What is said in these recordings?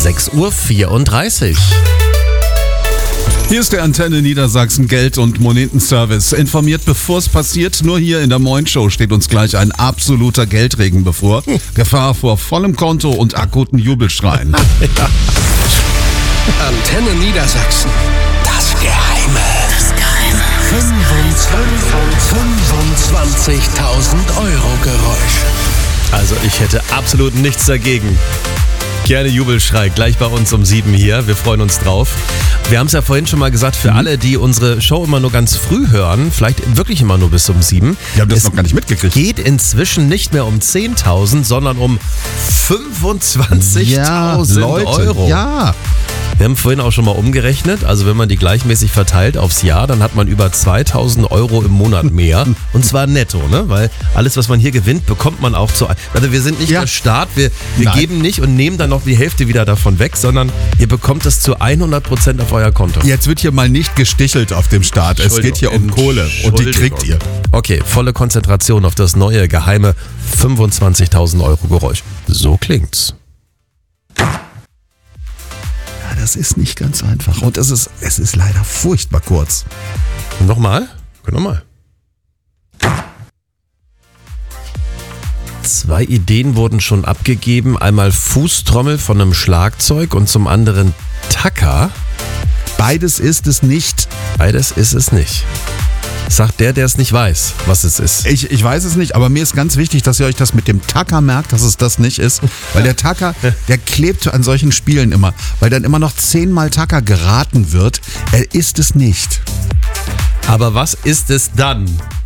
6:34 Uhr. Hier ist der Antenne Niedersachsen Geld- und Monetenservice. Informiert, bevor es passiert. Nur hier in der Moin-Show steht uns gleich ein absoluter Geldregen bevor. Gefahr vor vollem Konto und akuten Jubelschreien. Antenne Niedersachsen. Das Geheime. 25.000 Euro Geräusch. Also ich hätte absolut nichts dagegen. Gerne Jubelschrei, gleich bei uns um 7 hier. Wir freuen uns drauf. Wir haben es ja vorhin schon mal gesagt, für alle, die unsere Show immer nur ganz früh hören, vielleicht wirklich immer nur bis um 7. Wir haben das noch gar nicht mitgekriegt. Geht inzwischen nicht mehr um 10.000, sondern um 25.000 Euro. Ja. Wir haben vorhin auch schon mal umgerechnet, also wenn man die gleichmäßig verteilt aufs Jahr, dann hat man über 2.000 Euro im Monat mehr. Und zwar netto, ne? Weil alles, was man hier gewinnt, bekommt man auch zu... Also wir sind nicht der Staat, wir geben nicht und nehmen dann noch die Hälfte wieder davon weg, sondern ihr bekommt es zu 100% auf euer Konto. Jetzt wird hier mal nicht gestichelt auf dem Staat. Es geht hier um Kohle und die kriegt ihr. Okay, volle Konzentration auf das neue, geheime 25.000 Euro Geräusch. So klingt's. Das ist nicht ganz einfach und es ist leider furchtbar kurz. Nochmal? Nochmal. 2 Ideen wurden schon abgegeben. Einmal Fußtrommel von einem Schlagzeug und zum anderen Tacker. Beides ist es nicht. Beides ist es nicht. Sagt der es nicht weiß, was es ist. Ich weiß es nicht, aber mir ist ganz wichtig, dass ihr euch das mit dem Tacker merkt, dass es das nicht ist. Weil der Tacker, der klebt an solchen Spielen immer. Weil dann immer noch 10-mal Tacker geraten wird. Er ist es nicht. Aber was ist es dann?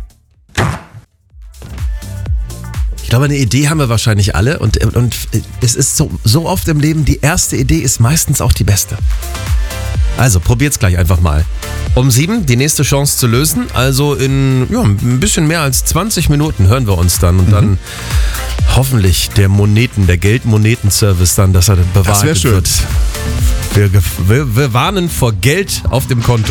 Ich glaube, eine Idee haben wir wahrscheinlich alle. Und es ist so oft im Leben, die erste Idee ist meistens auch die beste. Also, probiert's gleich einfach mal. Um 7 die nächste Chance zu lösen. Also in ein bisschen mehr als 20 Minuten hören wir uns dann. Und dann hoffentlich der Geldmonetenservice dann, dass er bewahrheitet wird. Wir warnen vor Geld auf dem Konto.